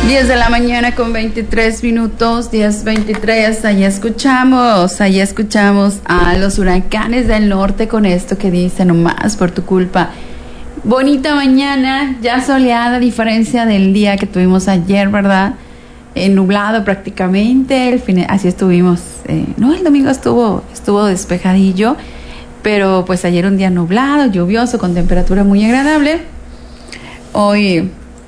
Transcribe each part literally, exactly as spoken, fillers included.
diez de la mañana con veintitrés minutos, diez veintitrés, allá escuchamos, allá escuchamos a los huracanes del norte con esto que dice nomás por tu culpa. Bonita mañana, ya soleada, a diferencia del día que tuvimos ayer, ¿verdad? Eh, nublado prácticamente, el fin, así estuvimos, eh, no, el domingo estuvo, estuvo despejadillo, pero pues ayer un día nublado, lluvioso, con temperatura muy agradable. Hoy,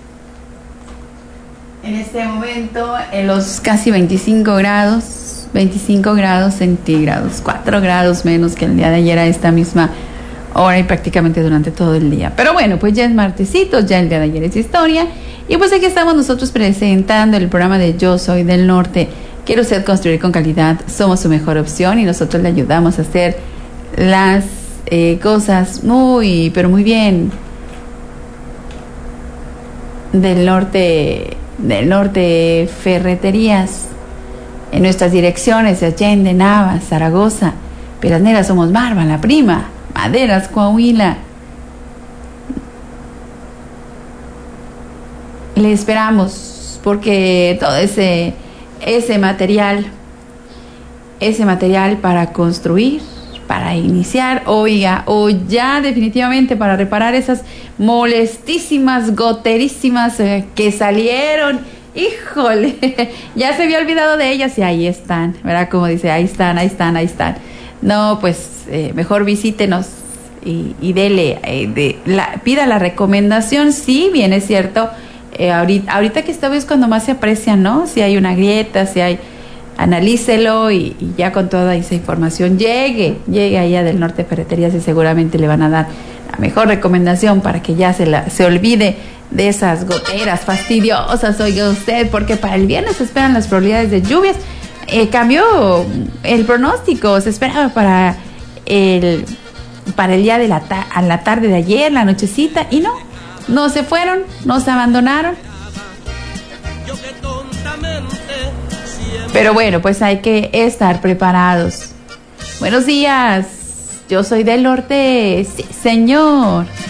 en este momento, en los casi veinticinco grados, veinticinco grados centígrados, cuatro grados menos que el día de ayer a esta misma hora y prácticamente durante todo el día. Pero bueno, pues ya es martesito, ya el día de ayer es historia. Y pues aquí estamos nosotros presentando el programa de Yo Soy del Norte. Quiere usted construir con calidad, somos su mejor opción y nosotros le ayudamos a hacer las eh, cosas muy, pero muy bien. Del norte... del norte Ferreterías, en nuestras direcciones de Allende, Navas, Zaragoza, Piedras Negras, Somos Marva, La Prima, Maderas, Coahuila. Le esperamos porque todo ese ese material ese material para construir, para iniciar, oiga, o ya definitivamente para reparar esas molestísimas, goterísimas eh, que salieron, híjole, ya se había olvidado de ellas y ahí están, ¿verdad? Como dice, ahí están, ahí están, ahí están. No, pues eh, mejor visítenos y, y dele, eh, de, la, pida la recomendación, sí, bien es cierto, eh, ahorita, ahorita que esta vez cuando más se aprecia, ¿no? Si hay una grieta, si hay... analícelo y, y ya con toda esa información llegue, llegue allá del norte Ferreterías y seguramente le van a dar la mejor recomendación para que ya se, la, se olvide de esas goteras fastidiosas, oiga usted, porque para el viernes se esperan las probabilidades de lluvias. Eh, cambió el pronóstico, se esperaba para el, para el día de la, ta- a la tarde de ayer, la nochecita, y no, no se fueron, no se abandonaron. Pero bueno, pues hay que estar preparados. Buenos días, yo soy del norte, sí, señor.